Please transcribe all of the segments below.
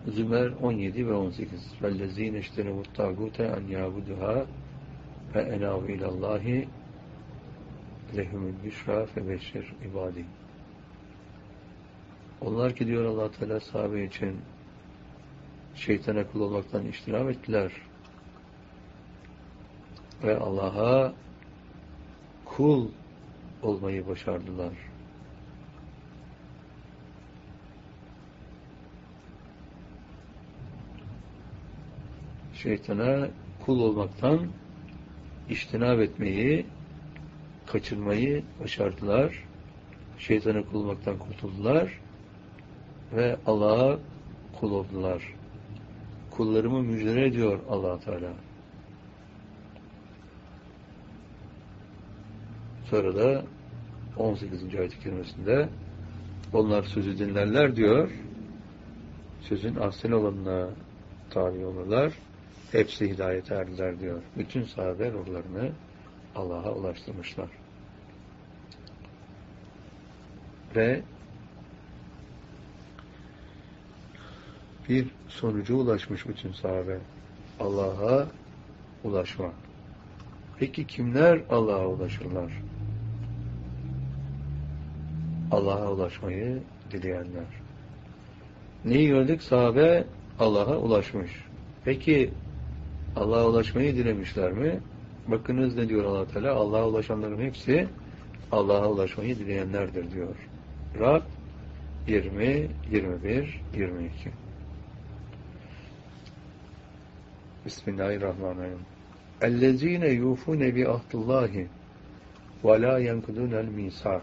Zümer 17 ve 18. وَالَّذ۪ينَ اِشْتَنَبُوا الطَّاغُوتَ اَنْ يَعْبُدُهَا فَاَنَاوُ اِلَى اللّٰهِ لَهُمُ الْبُشْرَى فَبَشِّرْ عِبَادِهِ. Onlar ki diyor Allah Teala sahabe için şeytana kul olmaktan iştinab ettiler ve Allah'a kul olmayı başardılar. Şeytana kul olmaktan iştinab etmeyi, kaçırmayı başardılar. Şeytana kul olmaktan kurtuldular ve Allah'a kul oldular. Kullarımı müjdele ediyor Allah Teala. Sonra da 18. ayet-i kerimesinde onlar sözü dinlerler diyor. Sözün asıl olanına tabi olurlar. Hepsi hidayete erdiler diyor. Bütün sahabe ruhlarını Allah'a ulaştırmışlar. Ve bir sonuca ulaşmış bütün sahabe. Allah'a ulaşma. Peki kimler Allah'a ulaşırlar? Allah'a ulaşmayı dileyenler. Neyi gördük? Sahabe Allah'a ulaşmış. Peki Allah'a ulaşmayı dilemişler mi? Bakınız ne diyor Allah Teala? Allah'a ulaşanların hepsi Allah'a ulaşmayı dileyenlerdir diyor. Rab 20, 21, 22. Bismillahirrahmanirrahim. اَلَّذ۪ينَ يُوفُونَ بِعَهْدِ اللّٰهِ وَلَا يَنْقُضُونَ الْمِيثَاقَ.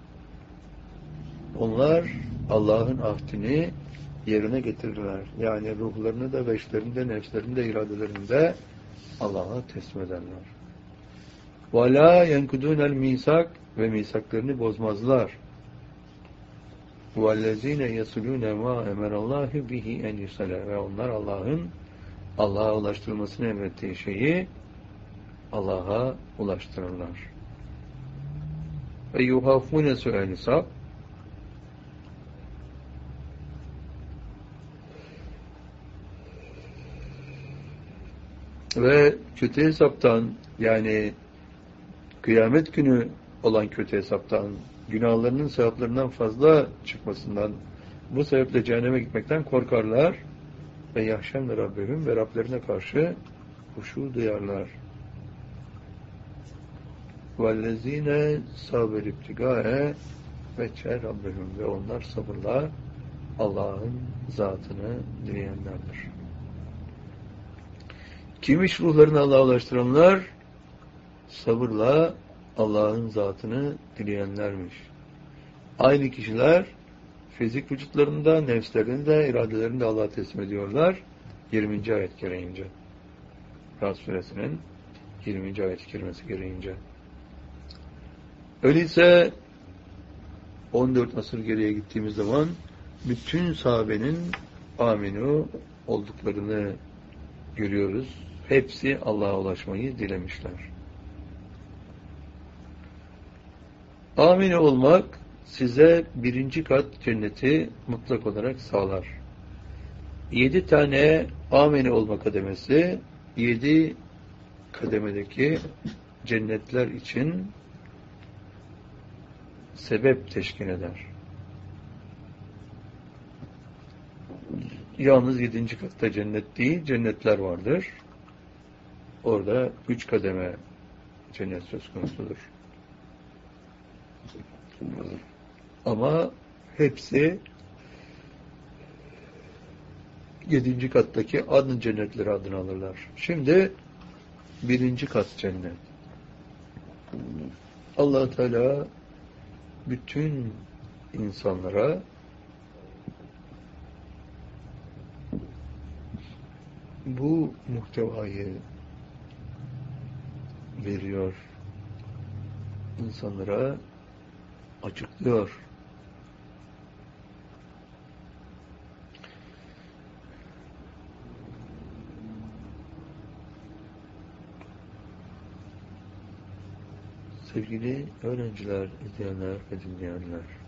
Onlar Allah'ın ahdini yerine getirirler. Yani ruhlarını da, beşlerini de, nefslerini de, iradelerini de Allah'a teslim ederler. وَلَا يَنْقُضُونَ الْمِيثَاقَ ve misaklarını bozmazlar. وَالَّذ۪ينَ يَصُلُونَ مَا اَمَرَ اللّٰهِ بِهِ اَنْ يُسَلَى ve onlar Allah'a ulaştırılmasını emrettiği şeyi Allah'a ulaştırırlar. Ve yuhafune su'el hesap ve kötü hesaptan, yani kıyamet günü olan kötü hesaptan, günahlarının sevaplarından fazla çıkmasından, bu sebeple cehenneme gitmekten korkarlar ve yahşemle Rabbihim ve Rablerine karşı huşu duyarlar. وَالَّذ۪ينَ صَبَرُوا ابْتِغَاءَ وَجْهِ رَبِّهِمْ ve onlar sabırla Allah'ın zatını dileyenlerdir. Kimmiş ruhlarını Allah'a ulaştıranlar? Sabırla Allah'ın zatını dileyenlermiş. Aynı kişiler fizik vücutlarında, nefslerini de, iradelerini de Allah'a teslim ediyorlar. 20. ayet gereğince. Rad suresinin 20. ayet kerimesi gereğince. Öyleyse 14 asır geriye gittiğimiz zaman bütün sahabenin aminu olduklarını görüyoruz. Hepsi Allah'a ulaşmayı dilemişler. Aminu olmak size 1. kat cenneti mutlak olarak sağlar. 7 tane aminu olma kademesi 7 kademedeki cennetler için sebep teşkil eder. Yalnız 7. katta cennet değil, cennetler vardır. Orada 3 kademe cennet söz konusudur. Ama hepsi 7. kattaki adın cennetleri adını alırlar. Şimdi 1. kat cennet. Allah Teala bütün insanlara bu muhtevayı veriyor. İnsanlara açıklıyor. Sevgili öğrenciler, izleyenler ve dinleyenler,